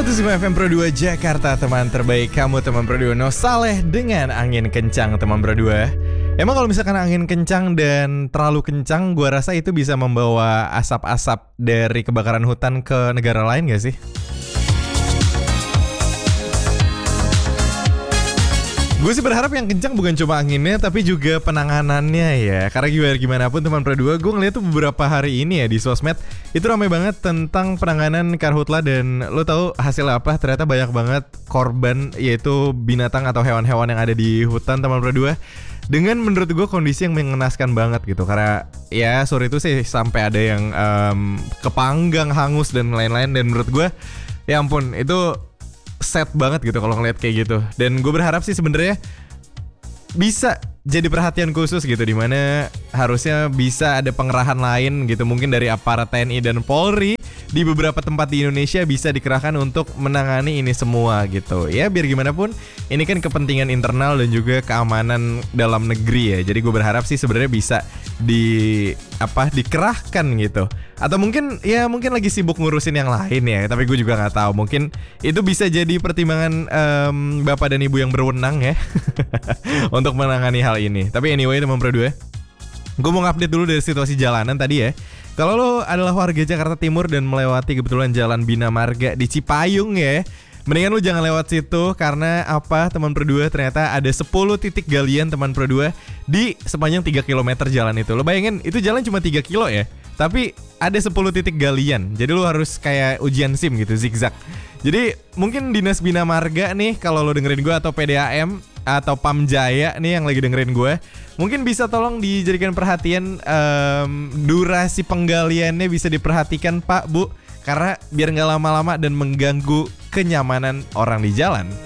105 FM Pro 2 Jakarta, teman terbaik kamu, teman Pro 2. No saleh dengan angin kencang, teman Pro 2. Emang kalau misalkan angin kencang dan terlalu kencang, gua rasa itu bisa membawa asap-asap dari kebakaran hutan ke negara lain gak sih? Gue sih berharap yang kencang bukan cuma anginnya, tapi juga penanganannya ya. Karena gimana pun teman Pro 2, gue ngeliat tuh beberapa hari ini ya di sosmed itu ramai banget tentang penanganan karhutla. Dan lo tahu hasilnya apa? Ternyata banyak banget korban, yaitu binatang atau hewan-hewan yang ada di hutan, teman Pro 2. Dengan menurut gue kondisi yang mengenaskan banget gitu. Karena ya sore itu sih sampai ada yang kepanggang, hangus dan lain-lain. Dan menurut gue ya ampun, itu sad banget gitu kalau ngeliat kayak gitu. Dan gue berharap sih sebenarnya bisa jadi perhatian khusus gitu, dimana harusnya bisa ada pengerahan lain gitu, mungkin dari aparat TNI dan Polri di beberapa tempat di Indonesia bisa dikerahkan untuk menangani ini semua gitu. Ya biar gimana pun ini kan kepentingan internal dan juga keamanan dalam negeri ya. Jadi gue berharap sih sebenarnya bisa dikerahkan gitu. Atau mungkin lagi sibuk ngurusin yang lain ya. Tapi gue juga nggak tahu. Mungkin itu bisa jadi pertimbangan bapak dan ibu yang berwenang ya untuk menangani hal ini. Tapi anyway teman Pro 2, gue mau update dulu dari situasi jalanan tadi ya. Kalau lo adalah warga Jakarta Timur dan melewati kebetulan Jalan Bina Marga di Cipayung ya, mendingan lo jangan lewat situ. Karena apa teman Pro 2, ternyata ada 10 titik galian teman Pro 2 di sepanjang 3 km jalan itu. Lo bayangin itu jalan cuma 3 kilo ya, tapi ada 10 titik galian. Jadi lo harus kayak ujian SIM gitu, zigzag. Jadi mungkin Dinas Bina Marga nih, kalau lo dengerin gue, atau PDAM atau Pamjaya nih yang lagi dengerin gue, mungkin bisa tolong dijadikan perhatian, durasi penggaliannya bisa diperhatikan Pak Bu, karena biar gak lama-lama dan mengganggu kenyamanan orang di jalan.